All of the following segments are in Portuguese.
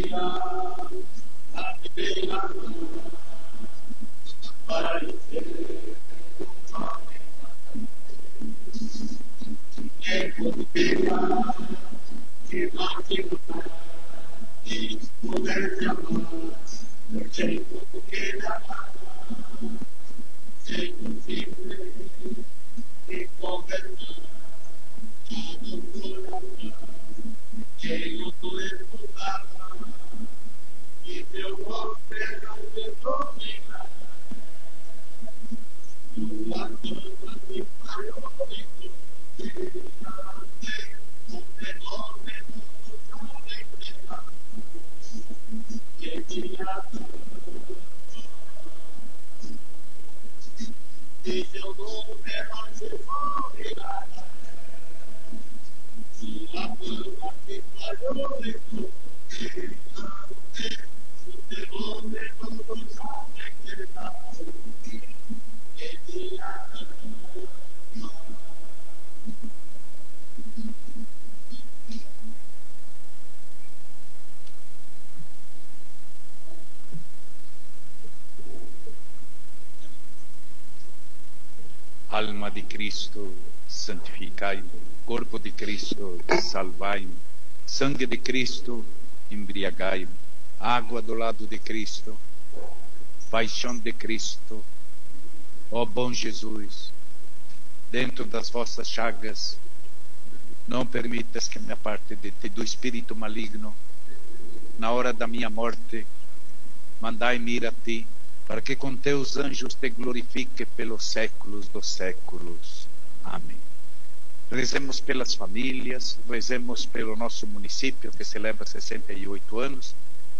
Alma de Cristo, santificai-me. Corpo de Cristo, salvai-me. Sangue de Cristo, embriagai-me. Água do lado de Cristo, paixão de Cristo. Ó bom Jesus, dentro das vossas chagas, não permitas que me aparte de ti, do espírito maligno. Na hora da minha morte, mandai-me ir a ti, para que com teus anjos te glorifique pelos séculos dos séculos. Amém. Rezemos pelas famílias, rezemos pelo nosso município que celebra 68 anos,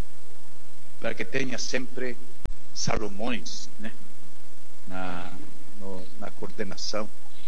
para que tenha sempre Salomões, né, na coordenação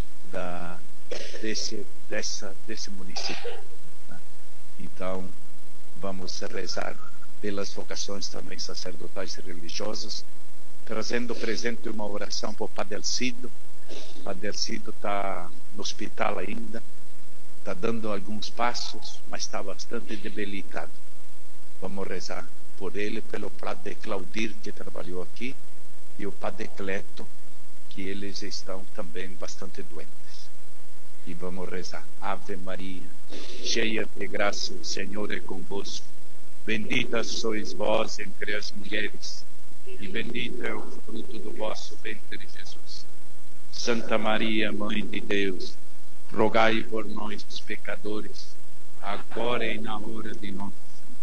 desse município. Né? Então, vamos rezar pelas vocações também sacerdotais e religiosas, trazendo presente uma oração para o Padre Alcido. O Padre Alcido está no hospital ainda, está dando alguns passos, mas está bastante debilitado. Vamos rezar por ele, pelo Padre Claudir, que trabalhou aqui, e o Padre Cleto, que eles estão também bastante doentes. E vamos rezar. Ave Maria, cheia de graça, o Senhor é convosco. Bendita sois vós entre as mulheres, e bendito é o fruto do vosso ventre, Jesus. Santa Maria, Mãe de Deus, rogai por nós, os pecadores, agora e na hora de nossa.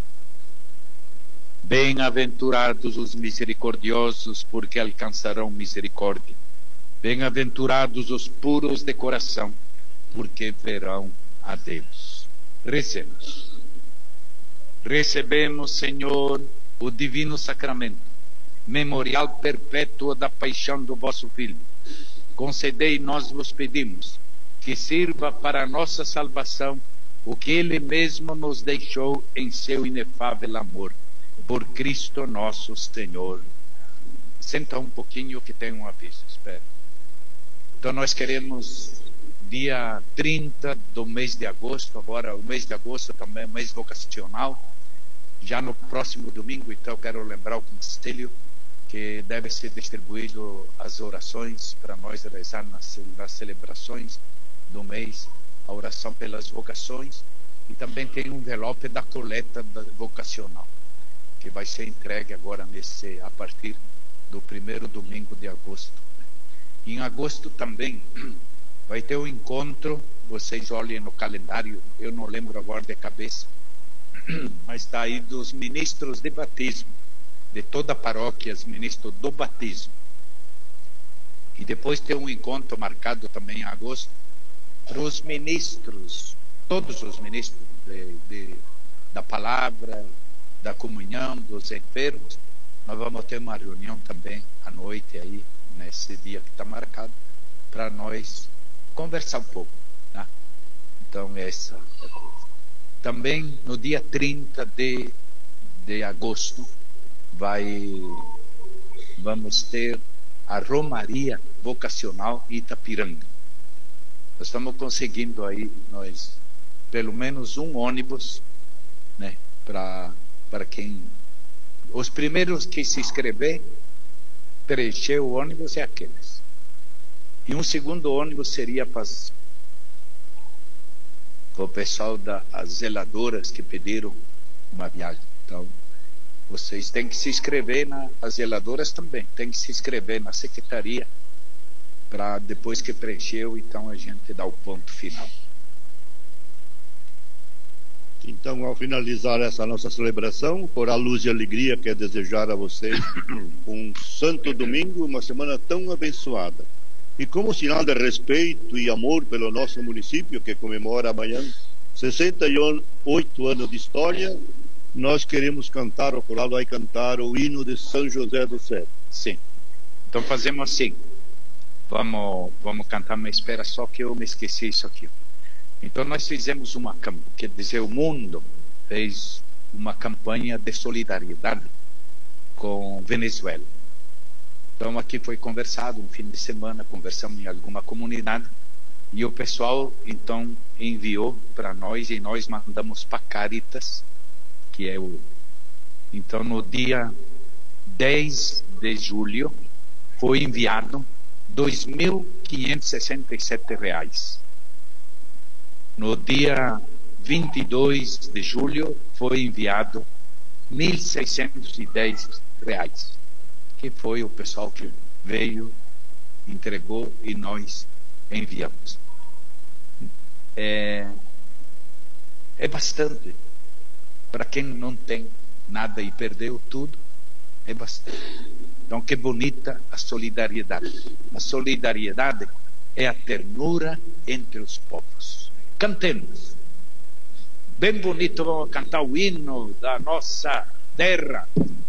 Bem-aventurados os misericordiosos, porque alcançarão misericórdia. Bem-aventurados os puros de coração, porque verão a Deus. Rezemos. Recebemos, Senhor, o divino sacramento, memorial perpétuo da paixão do vosso Filho. Concedei, nós vos pedimos, que sirva para a nossa salvação o que Ele mesmo nos deixou em seu inefável amor. Por Cristo nosso Senhor. Senta um pouquinho que tem um aviso, espera. Então nós queremos, dia 30 do mês de agosto, agora o mês de agosto também é um mês vocacional, já no próximo domingo, então quero lembrar o conselho que deve ser distribuído as orações para nós rezar nas celebrações do mês, a oração pelas vocações, e também tem um envelope da coleta vocacional, que vai ser entregue agora a partir do primeiro domingo de agosto. Em agosto também vai ter um encontro, vocês olhem no calendário, eu não lembro agora de cabeça, mas está aí dos ministros de batismo, de toda a paróquia, os ministros do batismo. E depois tem um encontro marcado também em agosto para os ministros, todos os ministros da palavra, da comunhão, dos enfermos. Nós vamos ter uma reunião também à noite aí, nesse dia que está marcado, para nós conversar um pouco, né? Então essa é a coisa. Também no dia 30 de agosto vamos ter a Romaria Vocacional em Itapiranga. Nós estamos conseguindo aí, pelo menos um ônibus, né, para para quem... Os primeiros que se inscrever, preencher o ônibus é aqueles. E um segundo ônibus seria para o pessoal das zeladoras que pediram uma viagem. Então, vocês têm que se inscrever as zeladoras também, tem que se inscrever na secretaria para depois que preencheu, então a gente dá o ponto final. Então, ao finalizar essa nossa celebração, por a luz e alegria, quero desejar a vocês um santo domingo, uma semana tão abençoada. E como sinal de respeito e amor pelo nosso município, que comemora amanhã 68 anos de história, nós queremos cantar, o coral vai cantar o hino de São José do Cedro. Sim. Então fazemos assim. Vamos cantar, mas espera só que eu me esqueci isso aqui. Então nós fizemos uma campanha, quer dizer, o mundo fez uma campanha de solidariedade com Venezuela. Então aqui foi conversado, um fim de semana, conversamos em alguma comunidade, e o pessoal então enviou para nós, e nós mandamos para Caritas, que é o... Então no dia 10 de julho foi enviado R$ 2.567. No dia 22 de julho foi enviado R$ 1.610, que foi o pessoal que veio, entregou e nós enviamos. É bastante. Para quem não tem nada e perdeu tudo, é bastante. Então, que bonita a solidariedade. A solidariedade é a ternura entre os povos. Cantemos. Bem bonito, vamos cantar o hino da nossa terra.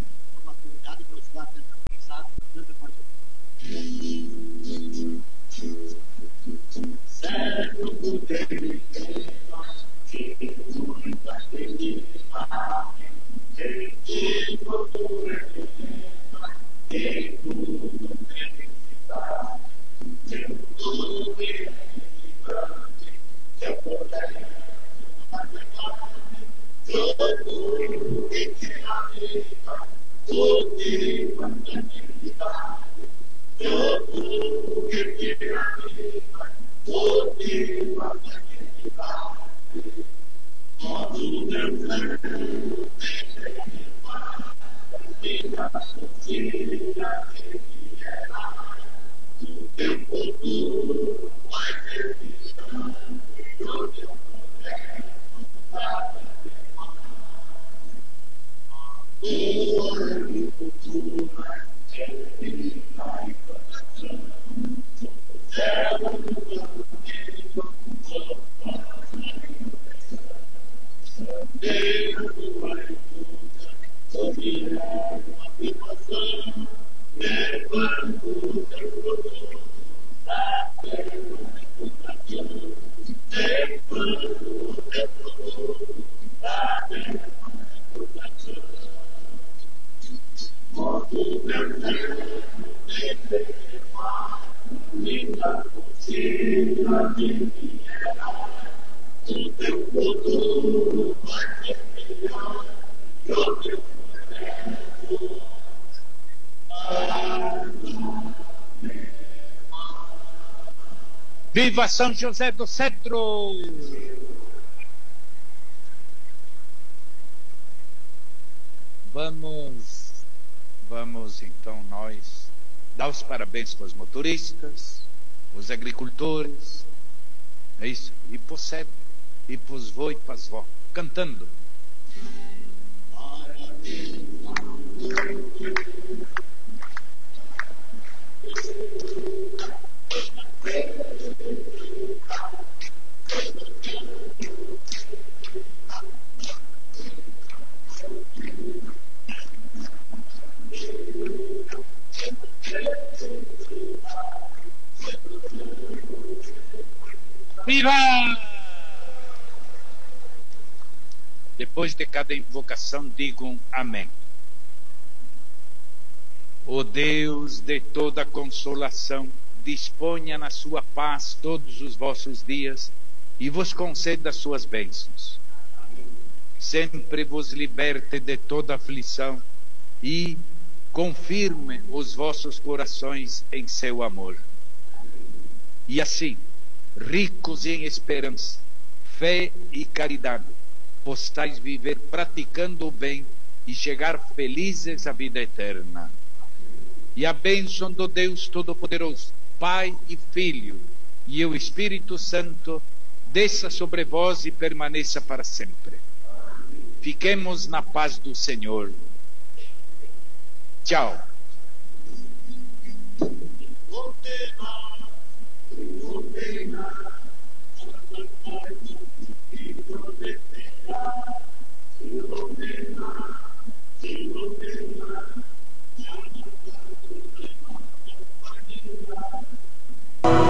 Viva São José do Cedro! Vamos então nós dar os parabéns para os motoristas, os agricultores, é isso, e para o Cedro, e para os vô e para as vó, cantando. Viva! Depois de cada invocação, digam amém. O Deus de toda consolação, disponha na sua paz todos os vossos dias e vos conceda as suas bênçãos. sempre vos liberte de toda aflição e confirme os vossos corações em seu amor. E assim, ricos em esperança, fé e caridade, possais viver praticando o bem e chegar felizes à vida eterna. E a bênção do Deus Todo-Poderoso, Pai e Filho e o Espírito Santo, desça sobre vós e permaneça para sempre. Fiquemos na paz do Senhor. Tchau.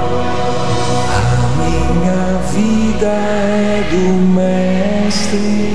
A minha vida é do Mestre.